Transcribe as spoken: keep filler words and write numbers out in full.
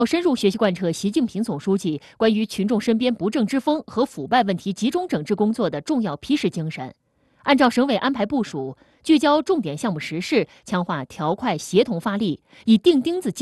深入学习贯彻习近平总书记关于群众身边不正之风和腐败问题集中整治工作的重要批示精神，按照省委安排部署，聚焦重点项目实事，强化条块协同发力，以钉钉子